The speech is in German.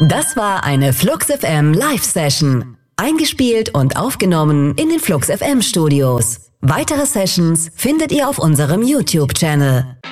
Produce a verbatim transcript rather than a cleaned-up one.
Das war eine Flux F M Live-Session. Eingespielt und aufgenommen in den Flux F M Studios. Weitere Sessions findet ihr auf unserem YouTube-Channel.